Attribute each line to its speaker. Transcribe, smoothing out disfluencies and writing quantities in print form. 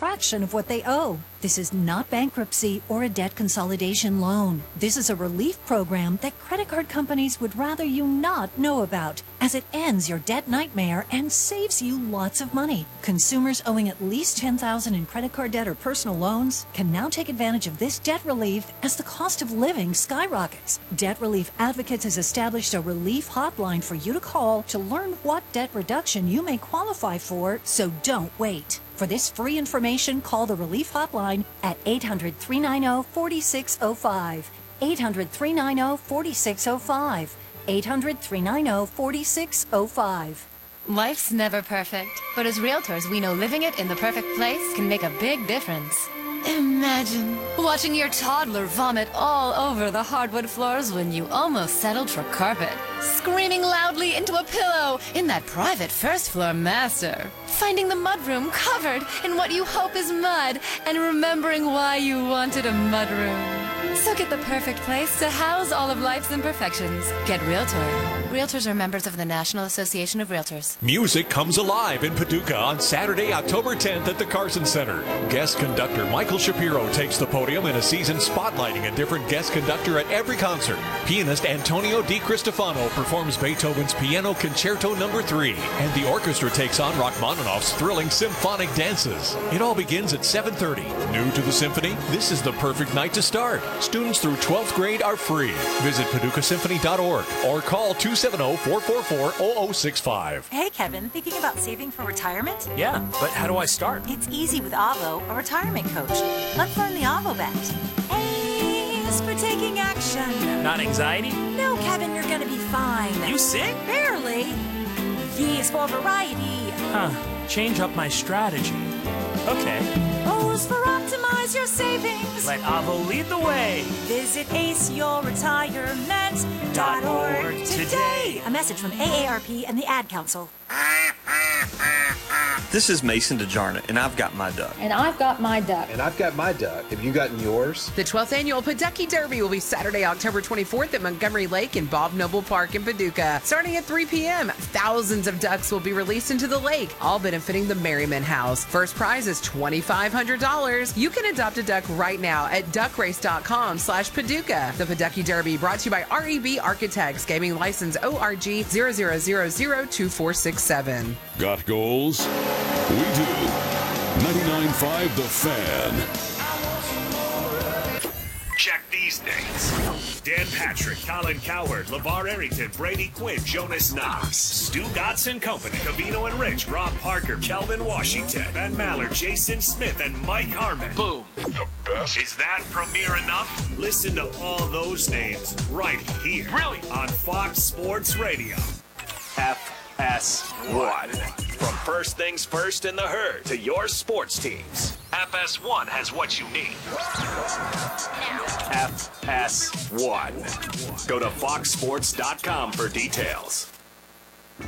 Speaker 1: fraction of what they owe. This is not bankruptcy or a debt consolidation loan. This is a relief program that credit card companies would rather you not know about, as it ends your debt nightmare and saves you lots of money. Consumers owing at least $10,000 in credit card debt or personal loans can now take advantage of this debt relief as the cost of living skyrockets. Debt Relief Advocates has established a relief hotline for you to call to learn what debt reduction you may qualify for, so don't wait. For this free information, call the Relief Hotline at 800-390-4605. 800-390-4605. 800-390-4605.
Speaker 2: Life's never perfect, but as realtors, we know living it in the perfect place can make a big difference. Imagine watching your toddler vomit all over the hardwood floors when you almost settled for carpet. Screaming loudly into a pillow in that private first floor master. Finding the mudroom covered in what you hope is mud and remembering why you wanted a mudroom. So get the perfect place to house all of life's imperfections. Get Realtor. Realtors are members of the National Association of Realtors.
Speaker 3: Music comes alive in Paducah on Saturday, October 10th at the Carson Center. Guest conductor Michael Shapiro takes the podium in a season spotlighting a different guest conductor at every concert. Pianist Antonio Di Cristofano performs Beethoven's Piano Concerto No. 3, and the orchestra takes on Rachmaninoff's thrilling symphonic dances. It all begins at 7:30. New to the symphony? This is the perfect night to start. Students through 12th grade are free. Visit PaducahSymphony.org or call 270-444-0065.
Speaker 4: Hey, Kevin, thinking about saving for retirement?
Speaker 5: Yeah, but how do I start?
Speaker 4: It's easy with Avo, a retirement coach. Let's learn the Avo bet. A is for taking action.
Speaker 5: Not anxiety?
Speaker 4: No, Kevin, you're gonna be fine.
Speaker 5: You sick?
Speaker 4: Barely. V is for variety.
Speaker 5: Huh. Change up my strategy. Okay.
Speaker 4: O is for optimize your savings.
Speaker 5: Let Avo lead the way.
Speaker 4: Visit aceyourretirement.org today. A message from AARP and the Ad Council.
Speaker 6: This is Mason DeJarna, and I've got my duck.
Speaker 7: And I've got my duck.
Speaker 8: And I've got my duck. Have you gotten yours?
Speaker 9: The 12th Annual Paducah Derby will be Saturday, October 24th at Montgomery Lake and Bob Noble Park in Paducah. Starting at 3 p.m., thousands of ducks will be released into the lake, all benefiting the Merriman House. First prize is $2,500. You can adopt a duck right now at duckrace.com/Paducah. The Paducah Derby brought to you by REB Architects, gaming license ORG 00002467.
Speaker 10: Got goals? We do. 99.5 The Fan.
Speaker 11: Check these names. Dan Patrick, Colin Cowherd, LeVar Arrington, Brady Quinn, Jonas Knox, Stu Godson Company, Cavino and Rich, Rob Parker, Kelvin Washington, Ben Maller, Jason Smith, and Mike Harmon. Boom. The best. Is that premiere enough? Listen to all those names right here. Really? On Fox Sports Radio. FS1. From first things first in the herd to your sports teams, FS1 has what you need. FS1. Go to foxsports.com for details.